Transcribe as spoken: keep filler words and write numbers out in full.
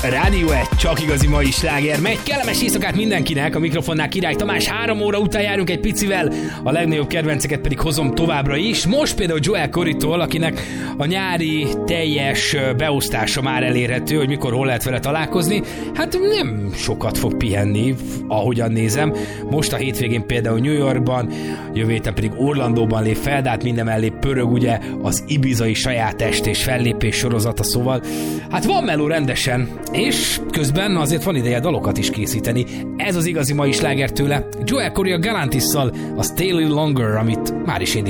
Rádió egy, csak igazi mai sláger. Megy, kellemes éjszakát mindenkinek, a mikrofonnál Király Tamás. Három óra után járunk egy picivel, a legnagyobb kedvenceket pedig hozom továbbra is. Most például Joel Corrytól, akinek a nyári teljes beosztása már elérhető, hogy mikor hol lehet vele találkozni. Hát nem sokat fog pihenni, ahogyan nézem. Most a hétvégén például New Yorkban, jövő héten pedig Orlandóban lép fel, de hát mindemellé pörög ugye az ibizai saját est és fellépés sorozata, szóval hát van meló rendesen, és közben azért van ideje dalokat is készíteni. Ez az igazi mai sláger tőle. Joel Corry a Galantisszal, a Stay a Little Longer, amit már is indít.